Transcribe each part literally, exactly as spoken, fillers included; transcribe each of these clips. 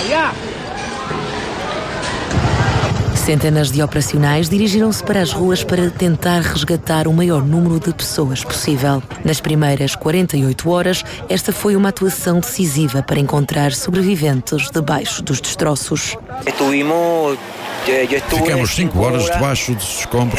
Centenas de operacionais dirigiram-se para as ruas para tentar resgatar o maior número de pessoas possível. Nas primeiras quarenta e oito horas, esta foi uma atuação decisiva para encontrar sobreviventes debaixo dos destroços. Ficamos cinco horas debaixo dos escombros.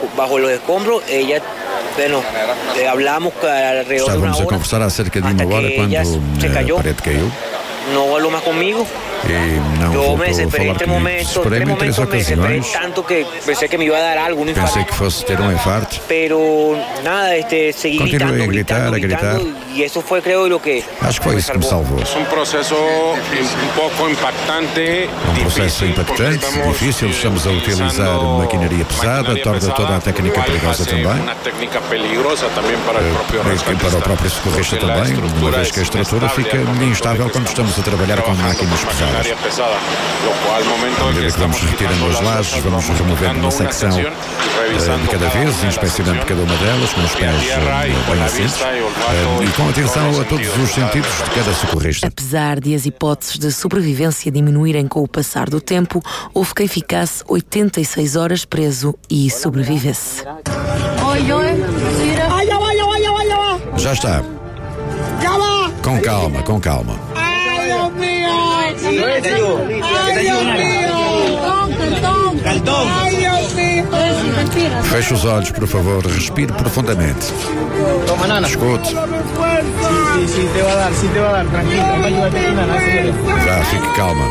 Estávamos a conversar há cerca de uma hora quando a parede caiu. Não falou mais comigo. E não voltou a falar comigo. Esperei-me em três ocasiões. Pensei que fosse ter um infarto. Continuei a gritar, a gritar. Acho que foi isso que me salvou. É um processo um pouco impactante. Um processo impactante, difícil. Estamos a utilizar maquinaria pesada, torna toda a técnica perigosa também. Uma técnica perigosa também para o próprio resgatista. Para o próprio socorrista também, uma vez que a estrutura fica instável quando estamos a trabalhar com máquinas pesadas. À medida que vamos retirando as lajes, vamos removendo uma secção de cada vez, inspecionando cada uma delas, com os pés bem assentos e com atenção a todos os sentidos de cada socorrista. Apesar de as hipóteses de sobrevivência diminuírem com o passar do tempo, houve quem ficasse oitenta e seis horas preso e sobrevivesse. Já está. Com calma, com calma. Feche os olhos, por favor, respire profundamente. Escute. Já, fique calma.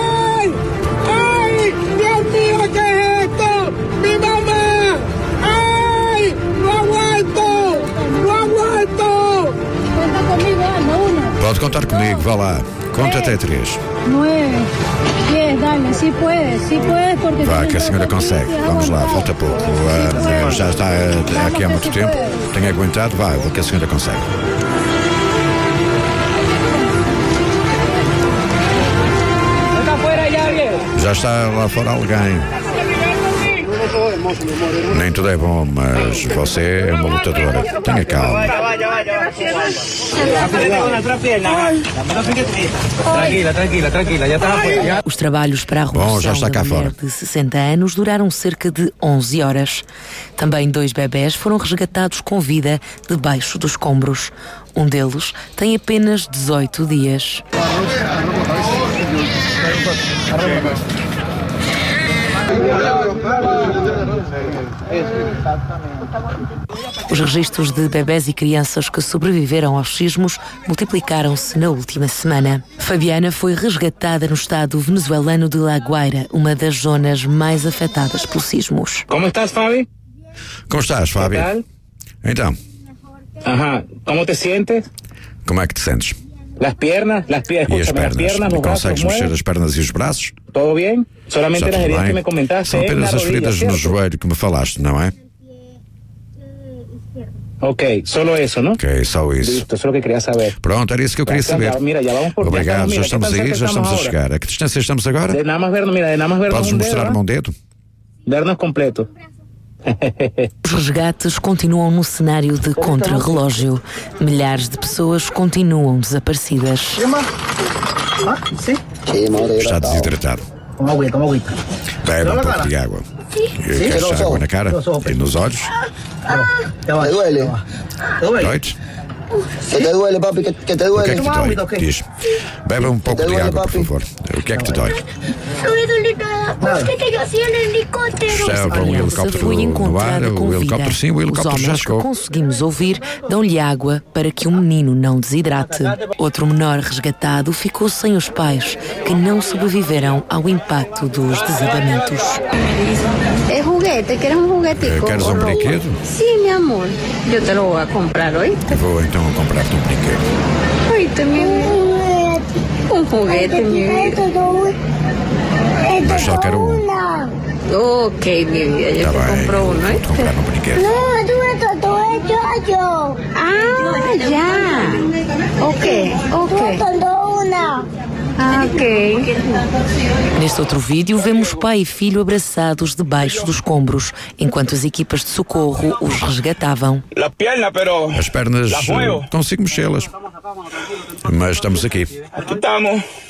Ai, Deus mío, ¿qué es esto? Mi mamá. Ay, no aguanto, no aguanto. Conta comigo, anda, uno. Pode contar comigo, vá lá. Conta até três. Nueve, diez, dale, si puedes, si puedes porque... Vá, que a senhora consegue. Vamos lá, falta pouco. Uh, já está uh, aqui há muito tempo. Tem aguentado, vá, que a senhora consegue. Já está lá fora alguém. Nem tudo é bom, mas você é uma lutadora. Tenha calma. Os trabalhos para a remoção Bom, já está cá da mulher fora. de sessenta anos duraram cerca de onze horas. Também dois bebés foram resgatados com vida debaixo dos escombros. Um deles tem apenas dezoito dias. Os registros de bebés e crianças que sobreviveram aos sismos multiplicaram-se na última semana. Fabiana foi resgatada no estado venezuelano de La Guaira, uma das zonas mais afetadas pelos sismos. Como estás, Fabi? Como estás, Fabi? Então. Ajá. Como te sientes? Como é que te sentes? Las piernas, las piernas, e as pernas? Las piernas, los Consegues brazos, mexer as pernas e os braços? Todo bem? Solamente las heridas que me comentaste. São apenas as feridas no joelho que me falaste, não é? Ok, solo eso, não? Ok, só isso. Listo, isso é o que queria saber. Pronto, era isso que eu queria saber. Mira, já vamos por Obrigado, mira, já estamos aí, já estamos a agora? chegar. A que distância estamos agora? De nada mais ver, mira, de nada mais ver. Podes mostrar-me um dedo? Vernos completo. Os resgates continuam no cenário de contrarrelógio. Milhares de pessoas continuam desaparecidas. Está desidratado. Bebe um pouco de água. Queres água na cara e nos olhos? duele? Dói-te? Que te duele, papi? Que, que te O que é duele? que te dói? Diz. Bebe um pouco de água, por favor. O que é que te dói? No me duele nada, porque que yo hacía en el helicóptero. Estava um helicóptero foi no ar, encontrada com o vida. helicóptero sim, o Os helicóptero já homens que chegou. conseguimos ouvir dão-lhe água para que o menino não desidrate. Outro menor resgatado ficou sem os pais, que não sobreviveram ao impacto dos desabamentos. Es juguete, ¿quieres un juguetico? Queres um brinquedo? Sí, mi amor. Yo te lo voy a comprar hoy. Vou então comprar-te um brinquedo. Oíste, mi vida. Un juguete, mi vida. Mas só quero um. Ok, mi vida, yo Tá te bem, compro uno, vou-te ¿eh? comprar um brinquedo. No, tú me todo hecho yo. Ah, ya. Ok, ok. Todo una. Ah, ok. Neste outro vídeo, vemos pai e filho abraçados debaixo dos escombros, enquanto as equipas de socorro os resgatavam. As pernas, eh, consigo mexê-las. Mas estamos aqui. Aqui estamos.